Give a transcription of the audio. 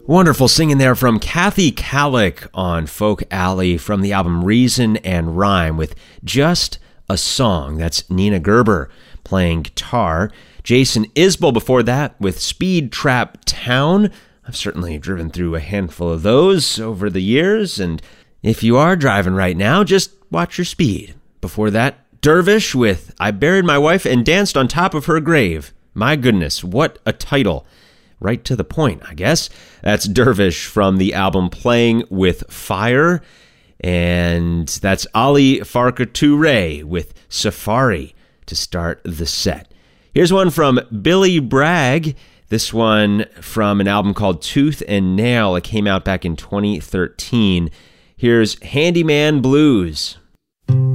Wonderful singing there from Kathy Kallick on Folk Alley from the album Reason and Rhyme with Just a Song. That's Nina Gerber playing guitar. Jason Isbell before that with Speed Trap Town. I've certainly driven through a handful of those over the years, and if you are driving right now, just watch your speed. Before that, Dervish with I Buried My Wife and Danced on Top of Her Grave. My goodness, what a title. Right to the point, I guess. That's Dervish from the album Playing with Fire. And that's Ali Farka Touré with Safari to start the set. Here's one from Billy Bragg. This one from an album called Tooth and Nail. It came out back in 2013. Here's Handyman Blues.